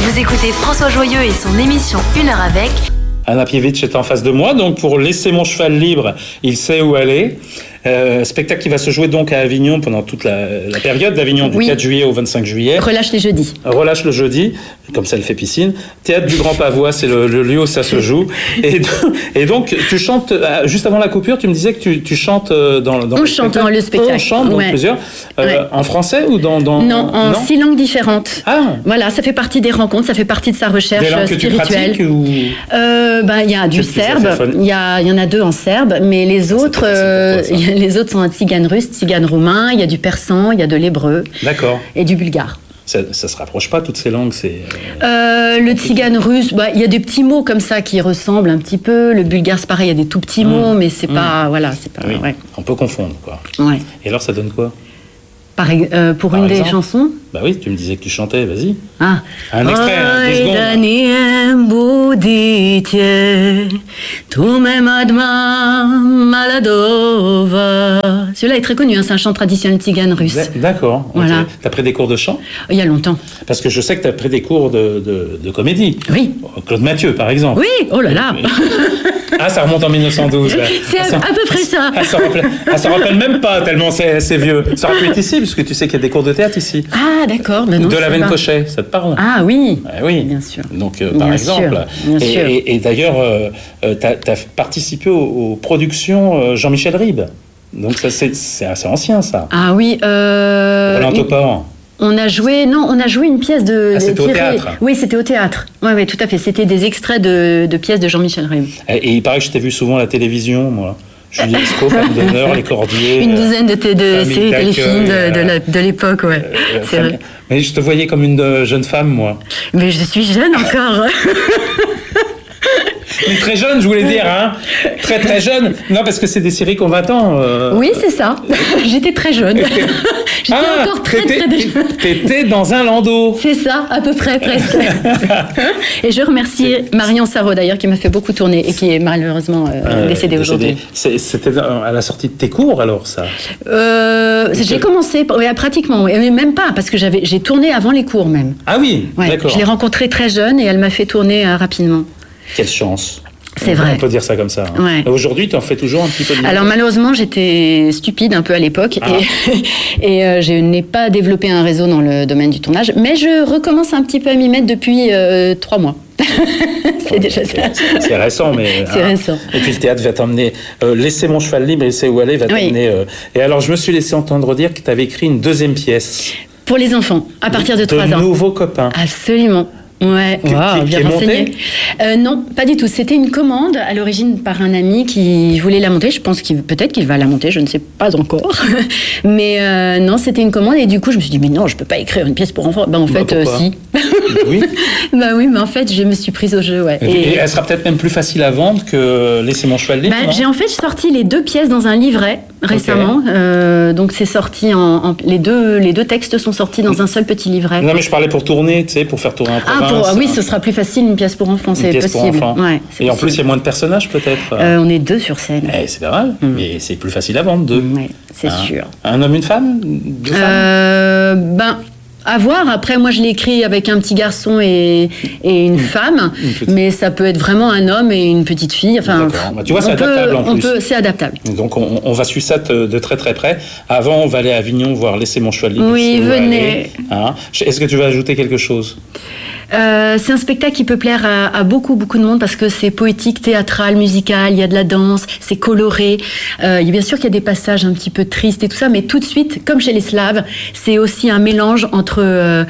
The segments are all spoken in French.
Vous écoutez François Joyeux et son émission 1 heure avec. Anna Pievitch est en face de moi, donc pour laisser mon cheval libre, il sait où aller. Spectacle qui va se jouer donc à Avignon pendant toute la période d'Avignon, du 4 juillet au 25 juillet. Relâche les jeudis. Relâche le jeudi, comme ça elle fait piscine. Théâtre du Grand Pavois, c'est le lieu où ça se joue. Et donc, tu chantes, juste avant la coupure, tu me disais que tu chantes dans On chante dans le spectacle. On chante dans plusieurs. En français ou dans... Non, en 6 langues différentes. Ah. Voilà, ça fait partie des rencontres, ça fait partie de sa recherche des langues spirituelle. Que tu pratiques ou... Il y a du serbe, il y en a 2 en serbe, mais les autres sont en tzigane russe, tzigane roumain, il y a du persan, il y a de l'hébreu. D'accord. Et du bulgare. Ça se rapproche pas, toutes ces langues, c'est... Le tzigane russe, il y a des petits mots comme ça qui ressemblent un petit peu. Le bulgare, c'est pareil, il y a des tout petits mots, mais c'est pas... Voilà, c'est pas... Oui. Ouais. On peut confondre, quoi. Ouais. Et alors, ça donne quoi ? Pour Par une exemple, des chansons. Bah oui, tu me disais que tu chantais, vas-y. Ah. Un extrait, 2 secondes. Celui-là est très connu, c'est un chant traditionnel tzigane russe. D'accord. Voilà. Okay. T'as pris des cours de chant ? Il y a longtemps. Parce que je sais que t'as pris des cours de comédie. Oui. Claude Mathieu, par exemple. Oui, oh là là. Ah, ça remonte en 1912. Là. C'est à peu près ça. Ça rappelle même pas tellement c'est vieux. Ça aurait pu être ici, puisque tu sais qu'il y a des cours de théâtre ici. Ah, d'accord. Ben non, de la Cochet, ça te parle ? Ah oui. Oui. Bien sûr. Donc, par exemple. Bien sûr. Et d'ailleurs, t'as participé aux productions Jean-Michel Ribes. Donc, ça, c'est assez ancien, ça. Ah oui. Roland Topor. On a joué une pièce de... c'était au théâtre ? Oui, c'était au théâtre. Oui, tout à fait. C'était des extraits de pièces de Jean-Michel Ribes. Et il paraît que je t'ai vu souvent à la télévision, moi. Julie Lescaut, Femme d'honneur, Les Cordiers. Une douzaine de séries téléfilms de l'époque, ouais. C'est vrai. Mais je te voyais comme une jeune femme, moi. Mais je suis jeune encore. Mais très jeune, je voulais dire, hein. Très, très jeune. Non, parce que c'est des séries qui ont 20 ans. Oui, c'est ça. J'étais très jeune. J'étais encore très jeune. T'étais dans un landau. C'est ça, à peu près, presque. Et je remercie Marion Sarraud, d'ailleurs, qui m'a fait beaucoup tourner et qui est malheureusement décédée aujourd'hui. C'était à la sortie de tes cours, alors, ça J'ai commencé, pratiquement, mais même pas, parce que j'ai tourné avant les cours, même. Ah oui, d'accord. Je l'ai rencontrée très jeune et elle m'a fait tourner rapidement. Quelle chance. C'est vrai. On peut dire ça comme ça. Hein. Ouais. Aujourd'hui, tu en fais toujours un petit peu de... Alors malheureusement, j'étais stupide un peu à l'époque et je n'ai pas développé un réseau dans le domaine du tournage, mais je recommence un petit peu à m'y mettre depuis 3 mois. C'est déjà ça. C'est récent, mais... C'est récent. Et puis le théâtre va t'emmener... laisser mon cheval libre et sait où aller va t'emmener... Et alors, je me suis laissé entendre dire que tu avais écrit une 2e pièce. Pour les enfants, à partir de 3 ans. De nouveaux copains. Absolument. Ouais, bien renseigné. Non, pas du tout. C'était une commande à l'origine par un ami qui voulait la monter. Je pense peut-être qu'il va la monter, je ne sais pas encore. Mais non, c'était une commande et du coup, je me suis dit mais non, je peux pas écrire une pièce pour enfants. En fait, si. Oui. Oui, mais en fait, je me suis prise au jeu. Ouais. Et elle sera peut-être même plus facile à vendre que Laisser mon cheval libre. J'ai en fait sorti les 2 pièces dans un livret récemment. Okay. Donc c'est sorti les deux textes sont sortis dans un seul petit livret. Non, mais je parlais pour tourner, tu sais, pour faire tourner un province. Oui, ce sera plus facile, une pièce pour enfants, c'est possible. Ouais, et en plus, il y a moins de personnages, peut-être. On est 2 sur scène. C'est pas mal, mais c'est plus facile à vendre, 2. Oui, c'est sûr. Un homme, une femme 2 femmes à voir. Après, moi, je l'ai écrit avec un petit garçon et une femme, mais ça peut être vraiment un homme et une petite fille. Enfin, tu vois, c'est adaptable en plus. C'est adaptable. Donc, on va suivre ça de très très près. Avant, on va aller à Avignon voir Laisser mon cheval libre. Oui, venez. Est-ce que tu vas ajouter quelque chose ? C'est un spectacle qui peut plaire à beaucoup de monde parce que c'est poétique, théâtral, musical, il y a de la danse, c'est coloré. Bien sûr qu'il y a des passages un petit peu tristes et tout ça, mais tout de suite, comme chez les Slaves, c'est aussi un mélange entre...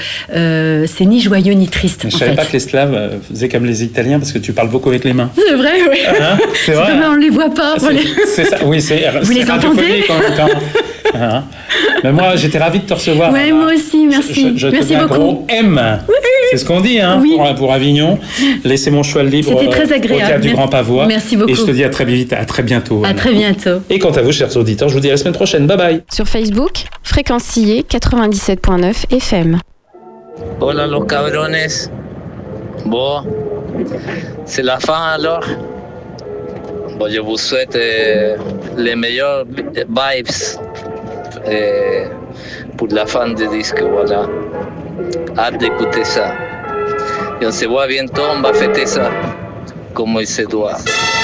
c'est ni joyeux ni triste. Je ne savais pas que les Slaves faisaient comme les Italiens parce que tu parles beaucoup avec les mains. C'est vrai, oui. C'est vrai. On ne les voit pas. C'est ça, oui. Vous les entendez Mais moi, j'étais ravi de te recevoir. Oui, moi aussi, merci. Merci beaucoup. Un gros M. Oui. C'est ce qu'on dit pour Avignon. Laissez mon cheval libre. C'était très agréable. Au théâtre du Grand Pavois. Merci beaucoup. Et je te dis à très vite, à très bientôt. À très bientôt. Et quant à vous, chers auditeurs, je vous dis à la semaine prochaine. Bye bye. Sur Facebook, Fréquence Sillé 97.9 FM. Hola los cabrones. Bon, c'est la fin alors. Bon, je vous souhaite les meilleures vibes pour la fin du disque, voilà. Hâte d'écouter ça. Et on se voit bientôt, on va fêter ça comme il se doit.